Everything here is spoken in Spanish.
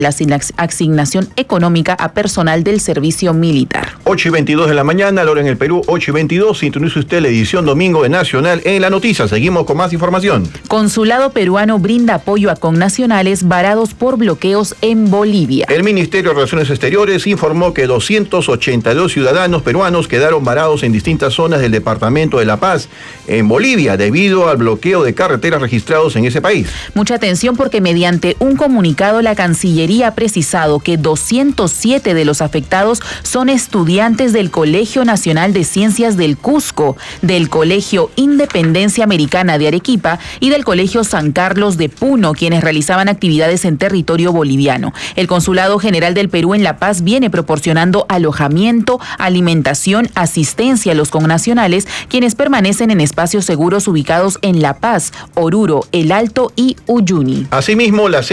la asignación económica a personal del servicio militar. 8:22 de la mañana, la hora en el Perú, 8:22. Sintonice usted la edición domingo de Nacional en la noticia. Seguimos con más información. Consulado peruano brinda apoyo a connacionales varados por bloqueos en Bolivia. El Ministerio de Relaciones Exteriores informó que 282 ciudadanos peruanos quedaron varados en distintas zonas del departamento de La Paz, en Bolivia, debido al bloqueo de carreteras registrados en ese país. Mucha atención porque mediante un comunicado la Cancillería ha precisado que 207 de los afectados son estudiantes del Colegio Nacional de Ciencias del Cusco, del Colegio Independencia Americana de Arequipa y del Colegio San Carlos de Puno, quienes realizaban actividades en territorio boliviano. El Consulado General del Perú en La Paz viene proporcionando alojamiento, alimentación, asistencia a los connacionales, quienes permanecen en espacios seguros ubicados en La Paz, Oruro, El Alto y Uyuni. Asimismo, la